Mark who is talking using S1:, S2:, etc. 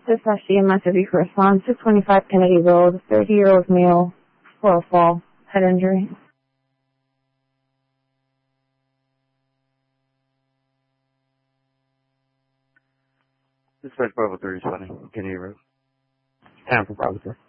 S1: Dispatch EMS if you correspond to 25 Kennedy Road, 30-year-old male, for a fall, head injury.
S2: Dispatch Bravo 3020, Kennedy Road. Town for Bravo 3.